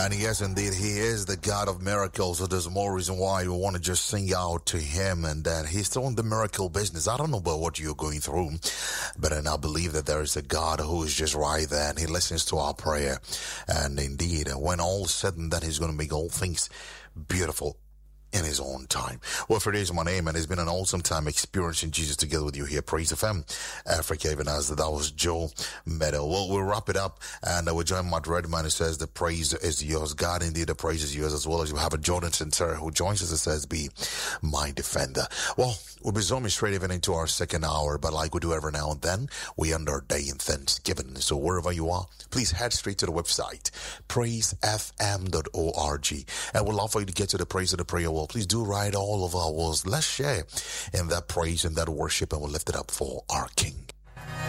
And yes, indeed, he is the God of miracles. So there's more reason why we want to just sing out to him, and that he's still in the miracle business. I don't know about what you're going through, but I now believe that there is a God who is just right there, and he listens to our prayer. And indeed, when all is said and done, he's going to make all things beautiful in his own time. Well, for days, my name, and it's been an awesome time experiencing Jesus together with you here. Praise FM Africa, even as that was Joe Meadow. Well, we'll wrap it up, and we'll join Matt Redman, who says the praise is yours. God, indeed, the praise is yours, as well as you have a Jordan Sincere who joins us and says, be my defender. Well, we'll be zooming straight even into our second hour, but like we do every now and then, we end our day in Thanksgiving. So wherever you are, please head straight to the website, praisefm.org, and we'd love for you to get to the praise of the prayer. Well, please do write all of our words. Let's share in that praise and that worship, and we'll lift it up for our King.